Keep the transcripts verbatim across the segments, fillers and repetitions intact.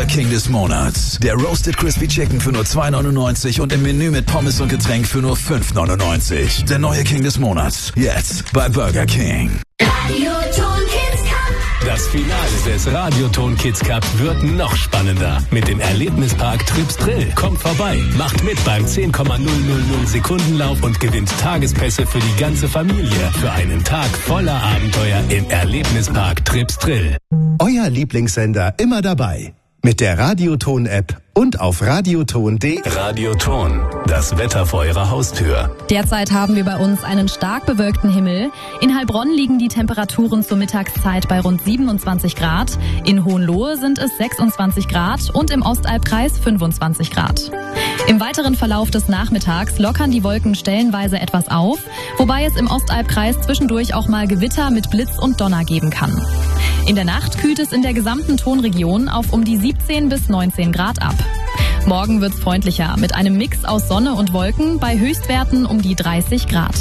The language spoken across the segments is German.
Burger King des Monats. Der Roasted Crispy Chicken für nur zwei neunundneunzig und im Menü mit Pommes und Getränk für nur fünf neunundneunzig. Der neue King des Monats. Jetzt bei Burger King. Radioton Kids Cup. Das Finale des Radioton Kids Cup wird noch spannender. Mit dem Erlebnispark Trips Drill. Kommt vorbei, macht mit beim zehn Komma null null null Sekundenlauf und gewinnt Tagespässe für die ganze Familie. Für einen Tag voller Abenteuer im Erlebnispark Trips Drill. Euer Lieblingssender immer dabei. Mit der Radioton-App und auf radioton punkt de. Radioton, das Wetter vor eurer Haustür. Derzeit haben wir bei uns einen stark bewölkten Himmel. In Heilbronn liegen die Temperaturen zur Mittagszeit bei rund siebenundzwanzig Grad. In Hohenlohe sind es sechsundzwanzig Grad und im Ostalbkreis fünfundzwanzig Grad. Im weiteren Verlauf des Nachmittags lockern die Wolken stellenweise etwas auf, wobei es im Ostalbkreis zwischendurch auch mal Gewitter mit Blitz und Donner geben kann. In der Nacht kühlt es in der gesamten Tonregion auf um die siebzehn bis neunzehn Grad ab. Morgen wird's freundlicher mit einem Mix aus Sonne und Wolken bei Höchstwerten um die dreißig Grad.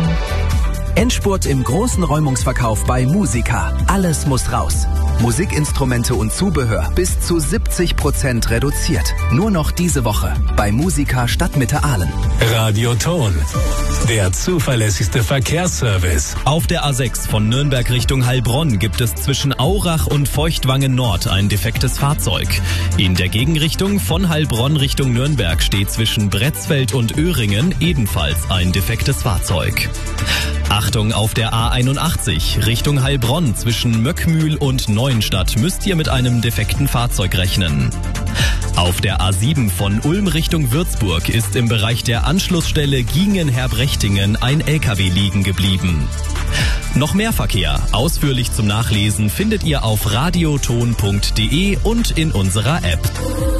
Endspurt im großen Räumungsverkauf bei Musica. Alles muss raus. Musikinstrumente und Zubehör bis zu siebzig Prozent reduziert. Nur noch diese Woche bei Musica Stadtmitte Aalen. Radioton, der zuverlässigste Verkehrsservice. Auf der A sechs von Nürnberg Richtung Heilbronn gibt es zwischen Aurach und Feuchtwangen Nord ein defektes Fahrzeug. In der Gegenrichtung von Heilbronn Richtung Nürnberg steht zwischen Bretzfeld und Öhringen ebenfalls ein defektes Fahrzeug. Achtung auf der A einundachtzig Richtung Heilbronn zwischen Möckmühl und Neuenstadt müsst ihr mit einem defekten Fahrzeug rechnen. Auf der A sieben von Ulm Richtung Würzburg ist im Bereich der Anschlussstelle Giengen-Herbrechtingen ein L K W liegen geblieben. Noch mehr Verkehr, ausführlich zum Nachlesen, findet ihr auf radioton punkt de und in unserer App.